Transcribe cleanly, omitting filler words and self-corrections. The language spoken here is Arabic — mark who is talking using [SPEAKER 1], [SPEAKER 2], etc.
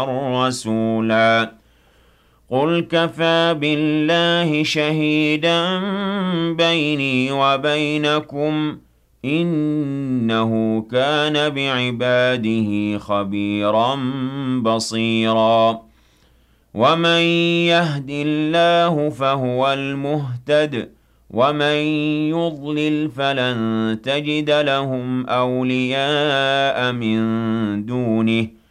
[SPEAKER 1] رسولا قل كفى بالله شهيدا بيني وبينكم إنه كان بعباده خبيرا بصيرا ومن يهد الله فهو المهتد ومن يضلل فلن تجد لهم أولياء من دونه